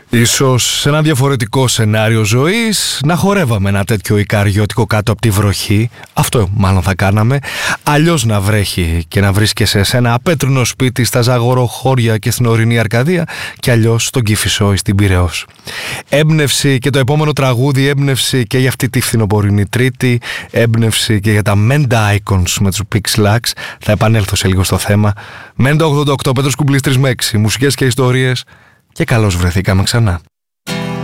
Ίσως σε ένα διαφορετικό σενάριο ζωής να χορεύαμε ένα τέτοιο ικαριώτικο κάτω από τη βροχή. Αυτό μάλλον θα κάναμε. Αλλιώς να βρέχει και να βρίσκεσαι σε ένα απέτρινο σπίτι στα Ζαγοροχώρια και στην ορεινή Αρκαδία, και αλλιώς στον Κηφισό ή στην Πειραιώς. Έμπνευση και το επόμενο τραγούδι, έμπνευση και για αυτή τη φθινοπορεινή Τρίτη, έμπνευση και για τα Menda Icons με τους Pixlax. Θα επανέλθω σε λίγο στο θέμα. Menda 88, Πέτρος Κουμπλής 3 με 6, μουσικές και ιστορίες. Και καλώς βρεθήκαμε ξανά.